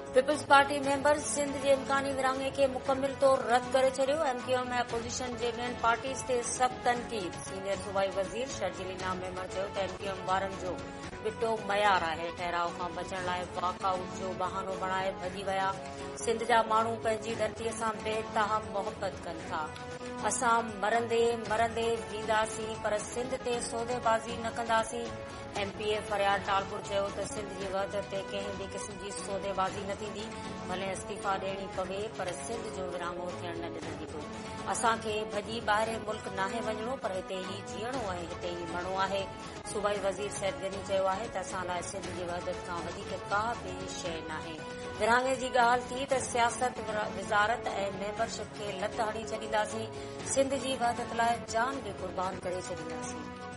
Peoples party member Sindh जे इम्कानी विरहाङे खे मुकमिल तौर रद्द करे छॾियो। एमक्यूएम ऐं अपोजिशन जे ॿियनि पार्टीज़ ते सख़्त तनक़ीद। सीनियर सूबाई वज़ीर शर्जील इनाम मेंबर चयो त एमक्यूएम वारनि जो ॿिटो मयार आहे। ठहराव खां बचण लाइ वॉकआउट जो बहानो बणाए भॼी विया। सिंध जा माण्हू पंहिंजी धरतीअ सां बेइंतहा मोहबत कनि था। असां मरंदे मरंदे वींदासीं पर सिंध ते सौदेबाज़ी न कंदासीं। एमपीए फरियाद टालपुर चयो त सिंध जी वहदत ते कंहिं बि क़िस्म जी सौदेबाज़ी न थींदी। भले इस्तीफ़ा ॾियणी पवे पर सिंध जो विरहाङो थियण न ॾिनंदो। असांखे भॼी ॿाहिरि मुल्क नाहे वञणो पर हिते ई जीअणो ऐं हिते ई मरणो आहे। सूबाई वज़ीर सैद गनी चयो आहे त असां लाइ सिंध जी वहदत खां वधीक का बि शइ नाहे। विरहाङे जी ॻाल्हि थी त सियासत वज़ारत ऐं मेंबरशिप खे लत हणी छॾींदासीं। सिंध जी वहदत लाइ जान बि क़ुर्बान करे छॾींदासीं।